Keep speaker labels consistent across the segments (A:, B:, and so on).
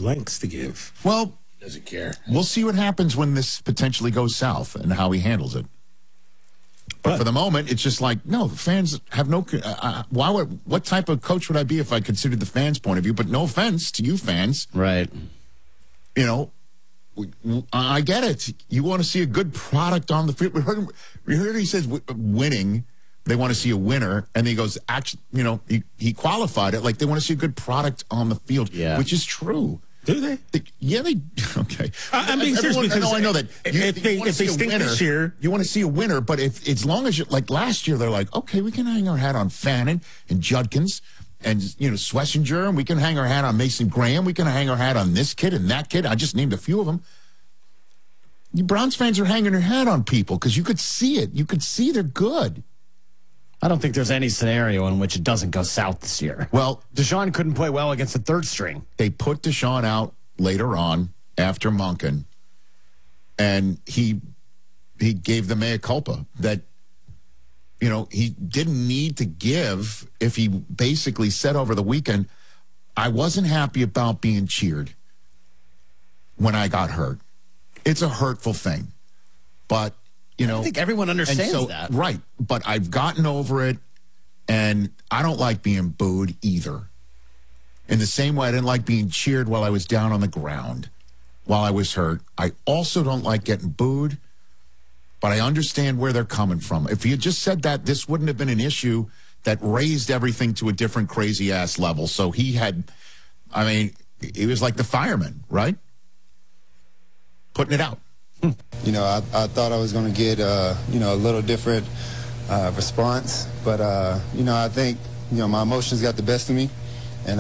A: lengths to give.
B: Well,
A: Doesn't care.
B: we'll see what happens when this potentially goes south and how he handles it. But for the moment, it's just like, no, the fans have no. What type of coach would I be if I considered the fans' point of view? But no offense to you fans.
C: Right.
B: You know, I get it. You want to see a good product on the field. We heard he says winning. They want to see a winner. And he goes, actually, you know, he qualified it like they want to see a good product on the field, which is true.
A: Do they?
B: Yeah, they. Okay.
A: I'm being serious because
B: I know that.
A: If they stink this year,
B: you want to see a winner. But if as long as like last year, they're like, okay, we can hang our hat on Fannin and Judkins and Schlesinger, and we can hang our hat on Mason Graham. We can hang our hat on this kid and that kid. I just named a few of them. You Browns fans are hanging their hat on people because you could see it. You could see they're good.
C: I don't think there's any scenario in which it doesn't go south this year.
B: Well,
C: Deshaun couldn't play well against the third string.
B: They put Deshaun out later on after Monken, and he gave the mea culpa that, he didn't need to give if he basically said over the weekend, I wasn't happy about being cheered when I got hurt. It's a hurtful thing, but
C: I think everyone understands that.
B: Right. But I've gotten over it, and I don't like being booed either. In the same way I didn't like being cheered while I was down on the ground, while I was hurt. I also don't like getting booed, but I understand where they're coming from. If he had just said that, this wouldn't have been an issue that raised everything to a different crazy-ass level. So he was like the fireman, right? Putting it out.
D: I thought I was going to get, a little different response. But, I think, my emotions got the best of me. And,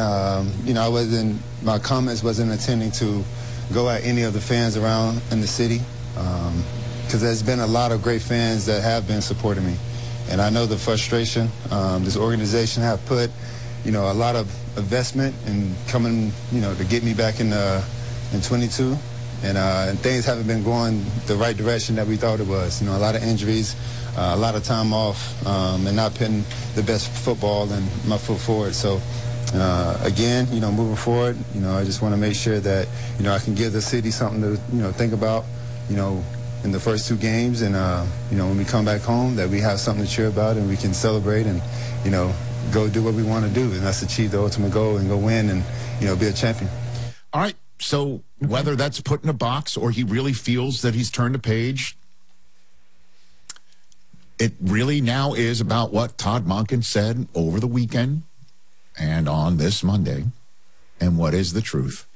D: my comments wasn't intending to go at any of the fans around in the city. Because there's been a lot of great fans that have been supporting me. And I know the frustration this organization have put, a lot of investment in coming, to get me back in 22. And things haven't been going the right direction that we thought it was. A lot of injuries, a lot of time off, and not putting the best football and my foot forward. So, again, moving forward, I just want to make sure that, I can give the city something to, think about, in the first two games. And, when we come back home, that we have something to cheer about and we can celebrate and, go do what we want to do. And that's achieve the ultimate goal and go win and, be a champion.
B: All right. So whether that's put in a box or he really feels that he's turned a page, it really now is about what Todd Monken said over the weekend and on this Monday. And what is the truth?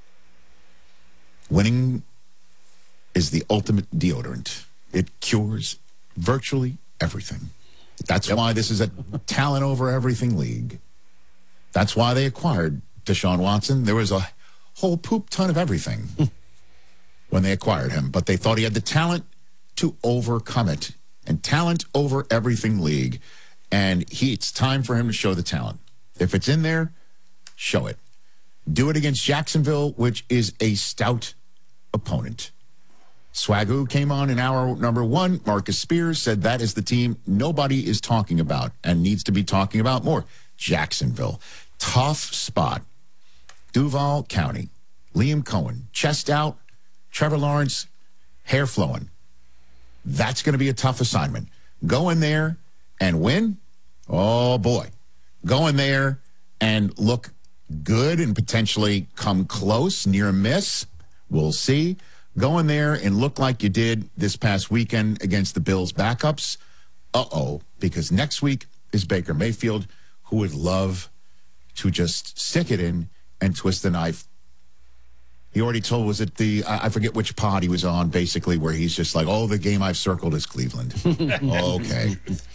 B: Winning is the ultimate deodorant. It cures virtually everything. That's why this is a talent over everything league. That's why they acquired Deshaun Watson. There was a whole poop ton of everything when they acquired him, but they thought he had the talent to overcome it. And talent over everything league. And it's time for him to show the talent. If it's in there, show it. Do it against Jacksonville, which is a stout opponent. Swagoo came on in hour number one. Marcus Spears said that is the team nobody is talking about and needs to be talking about more. Jacksonville. Tough spot. Duval County, Liam Cohen, chest out, Trevor Lawrence, hair flowing. That's going to be a tough assignment. Go in there and win. Oh, boy. Go in there and look good and potentially come close, near miss. We'll see. Go in there and look like you did this past weekend against the Bills' backups. Because next week is Baker Mayfield, who would love to just stick it in and twist the knife. He already told, was it I forget which pod he was on, basically, where he's just like, the game I've circled is Cleveland. Okay.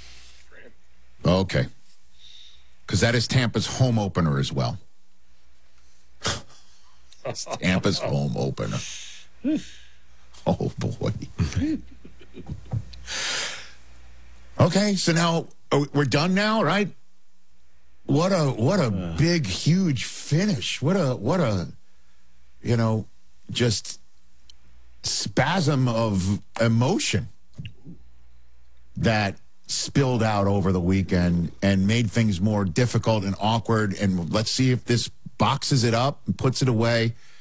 B: Because that is Tampa's home opener as well. It's Tampa's home opener. Oh, boy. Okay, so now, we're done now, right? What a big, huge finish. What a just spasm of emotion that spilled out over the weekend and made things more difficult and awkward. And let's see if this boxes it up and puts it away